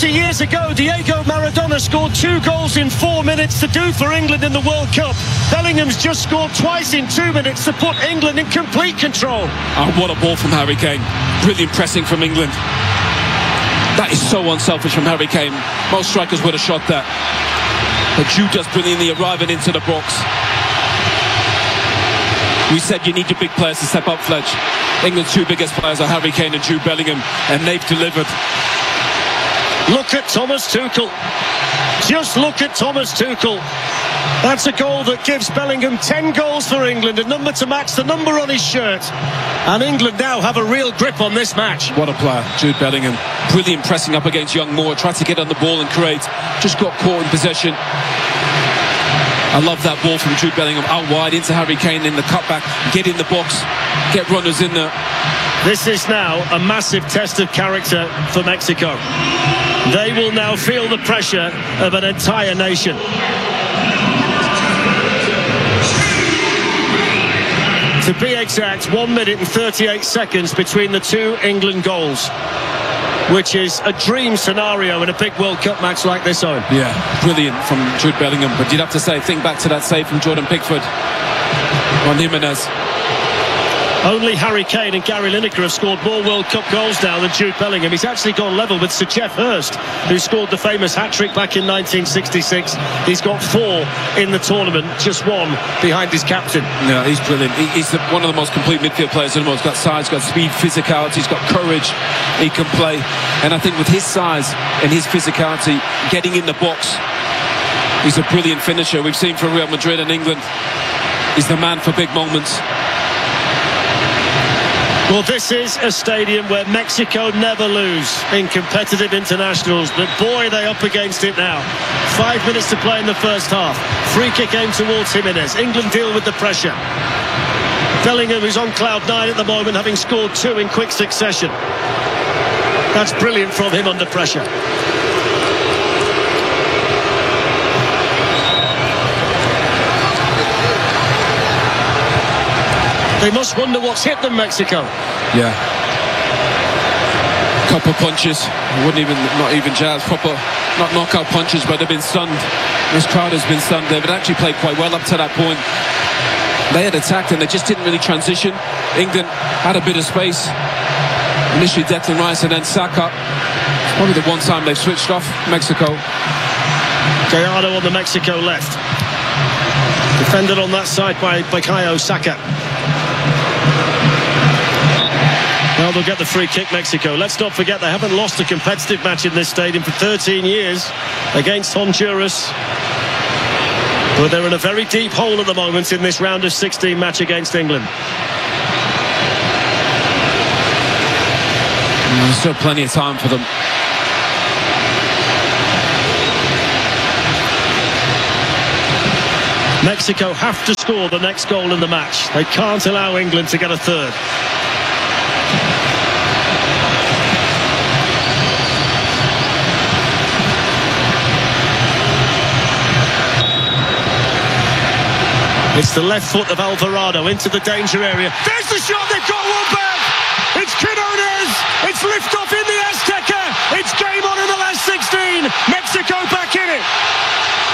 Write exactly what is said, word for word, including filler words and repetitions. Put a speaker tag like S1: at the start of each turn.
S1: forty years ago, Diego Maradona scored two goals in four minutes to do for England in the World Cup. Bellingham's just scored twice in two minutes to put England in complete control.
S2: Oh, what a ball from Harry Kane. Brilliant pressing from England. That is so unselfish from Harry Kane. Most strikers would have shot that. But Jude does brilliantly arriving into the box. We said you need your big players to step up, Fletch. England's two biggest players are Harry Kane and Jude Bellingham, and they've delivered.
S1: Look at Thomas Tuchel. Just look at Thomas Tuchel. That's a goal that gives Bellingham ten goals for England, a number to match the number on his shirt. And England now have a real grip on this match.
S2: What a player, Jude Bellingham. Brilliant pressing up against Young Moore. Tried to get on the ball and create. Just got caught in possession. I love that ball from Jude Bellingham out wide into Harry Kane in the cutback. Get in the box. Get runners in there.
S1: This is now a massive test of character for Mexico. They will now feel the pressure of an entire nation. To be exact, one minute and thirty-eight seconds between the two England goals, which is a dream scenario in a big World Cup match like this, Owen.
S2: Yeah, brilliant from Jude Bellingham. But you'd have to say, think back to that save from Jordan Pickford on Jimenez.
S1: Only Harry Kane and Gary Lineker have scored more World Cup goals now than Jude Bellingham. He's actually gone level with Sir Geoff Hurst, who scored the famous hat-trick back in nineteen sixty-six. He's got four in the tournament, just one behind his captain.
S2: Yeah, he's brilliant. He, he's the, one of the most complete midfield players in the world. He's got size, got speed, physicality, he's got courage, he can play. And I think with his size and his physicality, getting in the box, he's a brilliant finisher. We've seen for Real Madrid and England, he's the man for big moments.
S1: Well, this is a stadium where Mexico never lose in competitive internationals, but boy, they're up against it now. Five minutes to play in the first half. Free kick aimed towards Jimenez. England deal with the pressure. Bellingham is on cloud nine at the moment, having scored two in quick succession. That's brilliant from him under pressure. They must wonder what's hit them, Mexico.
S2: Yeah. Couple punches. Wouldn't even, not even jabs, proper, not knockout punches, but they've been stunned. This crowd has been stunned. They've actually played quite well up to that point. They had attacked and they just didn't really transition. England had a bit of space. Initially Declan Rice and then Saka. It's probably the one time they've switched off Mexico.
S1: Gallardo on the Mexico left. Defended on that side by Bukayo Saka. Now they'll get the free kick, Mexico. Let's not forget they haven't lost a competitive match in this stadium for thirteen years against Honduras. But they're in a very deep hole at the moment in this round of sixteen match against England.
S2: There's still plenty of time for them.
S1: Mexico have to score the next goal in the match. They can't allow England to get a third. It's the left foot of Alvarado into the danger area. There's the shot, they've got one back! It's Quinones! It's lift-off in the Azteca! It's game on in the last sixteen! Mexico back in it!